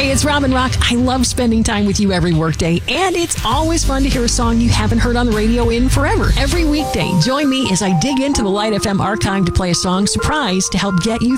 Hey, it's Robin Rock. I love spending time with you every workday, and it's always fun to hear a song you haven't heard on the radio in forever. Every weekday, join me as I dig into the Light FM archive to play a song surprise to help get you